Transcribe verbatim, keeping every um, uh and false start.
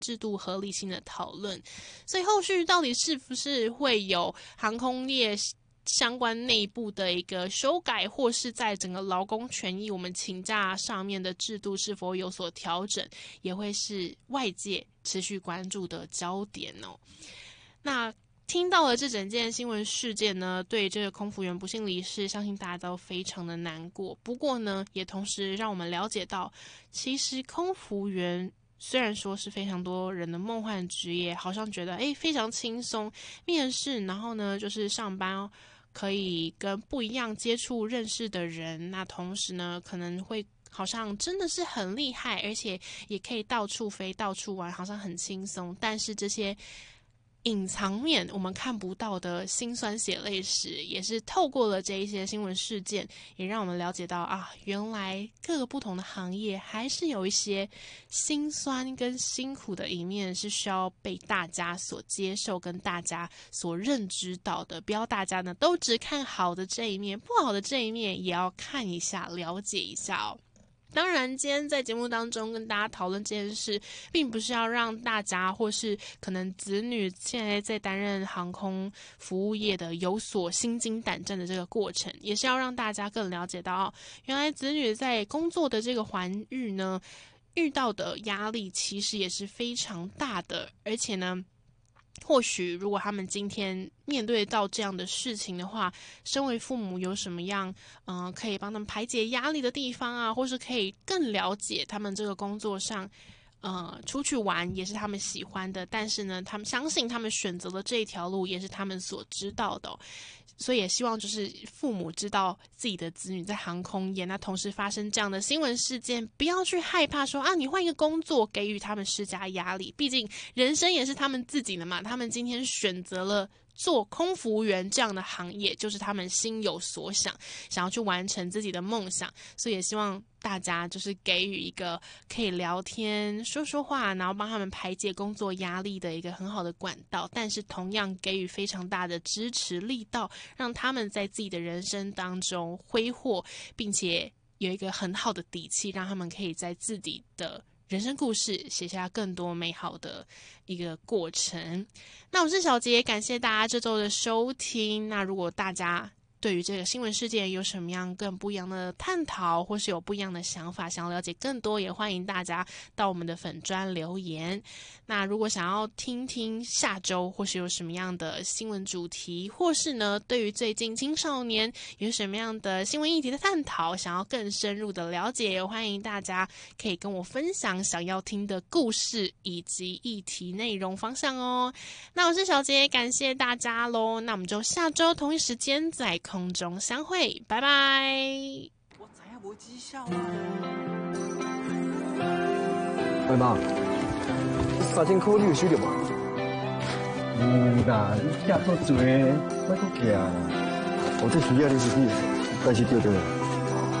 制度合理性的讨论。所以后续到底是不是会有航空业相关内部的一个修改，或是在整个劳工权益我们请假上面的制度是否有所调整，也会是外界持续关注的焦点哦。那听到了这整件新闻事件呢，对这个空服员不幸离世，相信大家都非常的难过。不过呢，也同时让我们了解到，其实空服员虽然说是非常多人的梦幻职业，好像觉得诶非常轻松，面试然后呢就是上班可以跟不一样接触认识的人，那同时呢可能会好像真的是很厉害，而且也可以到处飞到处玩，好像很轻松。但是这些隐藏面我们看不到的辛酸血泪史，也是透过了这一些新闻事件，也让我们了解到啊，原来各个不同的行业还是有一些辛酸跟辛苦的一面，是需要被大家所接受跟大家所认知到的。不要大家呢都只看好的这一面，不好的这一面也要看一下，了解一下哦。当然今天在节目当中跟大家讨论这件事，并不是要让大家或是可能子女现在在担任航空服务业的有所心惊胆战的这个过程，也是要让大家更了解到、哦、原来子女在工作的这个环境呢遇到的压力其实也是非常大的。而且呢或许如果他们今天面对到这样的事情的话，身为父母有什么样嗯、呃、可以帮他们排解压力的地方啊，或是可以更了解他们这个工作上呃出去玩也是他们喜欢的，但是呢他们相信他们选择的这一条路也是他们所知道的、哦，所以也希望就是父母知道自己的子女在航空业，那同时发生这样的新闻事件，不要去害怕说啊，你换一个工作给予他们施加压力，毕竟人生也是他们自己的嘛，他们今天选择了做空服务员这样的行业，就是他们心有所想，想要去完成自己的梦想，所以也希望大家就是给予一个可以聊天说说话，然后帮他们排解工作压力的一个很好的管道，但是同样给予非常大的支持力道，让他们在自己的人生当中挥霍，并且有一个很好的底气，让他们可以在自己的人生故事写下更多美好的一个过程。那我是小杰，感谢大家这周的收听。那如果大家对于这个新闻事件有什么样更不一样的探讨，或是有不一样的想法，想要了解更多，也欢迎大家到我们的粉专留言。那如果想要听听下周或是有什么样的新闻主题，或是呢对于最近青少年有什么样的新闻议题的探讨，想要更深入的了解，也欢迎大家可以跟我分享想要听的故事以及议题内容方向哦。那我是小杰，感谢大家咯，那我们就下周同一时间在空中相会，拜拜。 我知影无绩效啊。 喂妈，三千块你有收到吗？有啦，你寄足多，莫搁寄啦。我这需要你是你，但是对对。